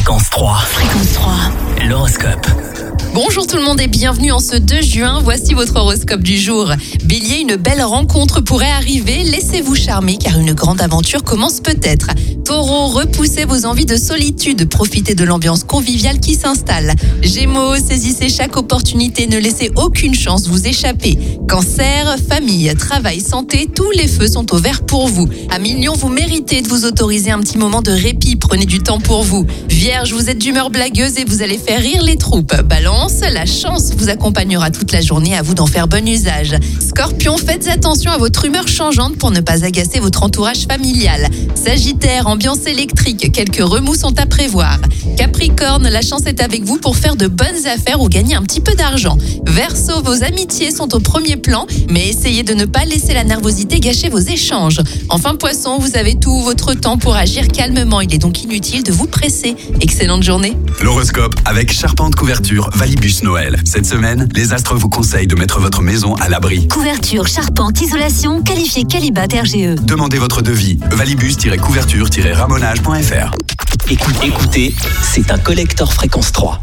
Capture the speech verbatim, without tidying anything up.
Fréquence trois. Fréquence trois. L'horoscope. Bonjour tout le monde et bienvenue en ce deux juin. Voici votre horoscope du jour. Bélier, une belle rencontre pourrait arriver. Laissez-vous charmer car une grande aventure commence peut-être. Taureau, repoussez vos envies de solitude. Profitez de l'ambiance conviviale qui s'installe. Gémeaux, saisissez chaque opportunité. Ne laissez aucune chance vous échapper. Cancer, famille, travail, santé, tous les feux sont au vert pour vous. Amis, Lion, vous méritez de vous autoriser un petit moment de répit. Prenez du temps pour vous. Vierge, vous êtes d'humeur blagueuse et vous allez faire rire les troupes. Balance, la chance vous accompagnera toute la journée, à vous d'en faire bon usage. Scorpion, faites attention à votre humeur changeante pour ne pas agacer votre entourage familial. Sagittaire, ambiance électrique, quelques remous sont à prévoir. Capricorne, la chance est avec vous pour faire de bonnes affaires ou gagner un petit peu d'argent. Verseau, vos amitiés sont au premier plan, mais essayez de ne pas laisser la nervosité gâcher vos échanges. Enfin Poisson, vous avez tout votre temps pour agir calmement, il est donc inutile de vous presser. Excellente journée. L'horoscope avec Charpente Couverture Valibus Noël. Cette semaine, les astres vous conseillent de mettre votre maison à l'abri. Couverture, charpente, isolation, qualifié Qualibat R G E. Demandez votre devis. valibus-couverture-ramonage point f r. Écoutez, écoutez, c'est un collector Fréquence trois.